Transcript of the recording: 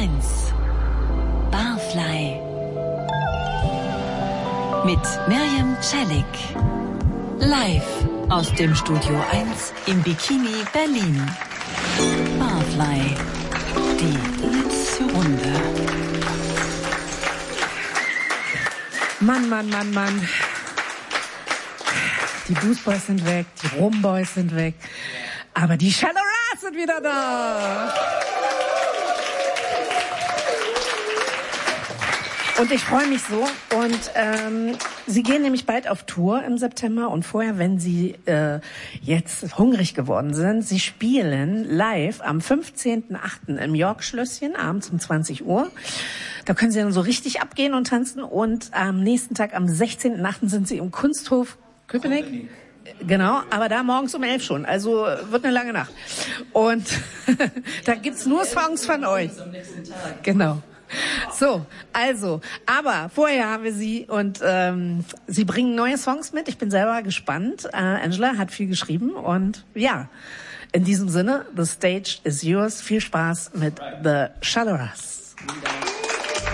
1. Barfly. Mit Mirjam Celik. Live aus dem Studio 1 im Bikini Berlin. Barfly. Die letzte Runde. Mann. Die Boost Boys sind weg, die Rum Boys sind weg, aber die Shallow Rats sind wieder da. Und ich freue mich so. Und sie gehen nämlich bald auf Tour im September. Und vorher, wenn sie jetzt hungrig geworden sind, sie spielen live am 15.8. im York-Schlösschen, abends um 20 Uhr. Da können sie dann so richtig abgehen und tanzen. Und am nächsten Tag, am 16.8. sind sie im Kunsthof Köpenick. Genau, aber da morgens um 11 schon. Also wird eine lange Nacht. Und da gibt's nur Songs von euch. Genau. So, also, aber vorher haben wir sie und sie bringen neue Songs mit. Ich bin selber gespannt. Angela hat viel geschrieben und ja, in diesem Sinne, the stage is yours. Viel Spaß mit The Shallow Rats.